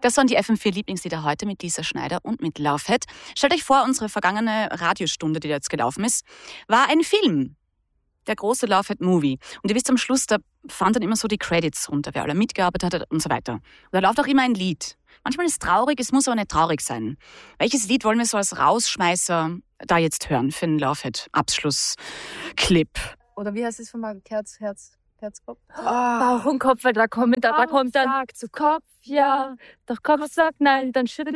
Das waren die FM4 Lieblingslieder heute mit Lisa Schneider und mit Lovehead. Stellt euch vor, unsere vergangene Radiostunde, die da jetzt gelaufen ist, war ein Film. Der große Lovehead-Movie. Und ihr wisst, am Schluss, da fahren dann immer so die Credits runter, wer alle mitgearbeitet hat und so weiter. Und da läuft auch immer ein Lied. Manchmal ist es traurig, es muss aber nicht traurig sein. Welches Lied wollen wir so als Rausschmeißer da jetzt hören für einen Lovehead-Abschlussclip? Oder wie heißt es von mal? Herzkopf? Bauch und Kopf, weil da kommt dann Sag zu Kopf, ja. Doch Kopf sagt nein, dann schüttelt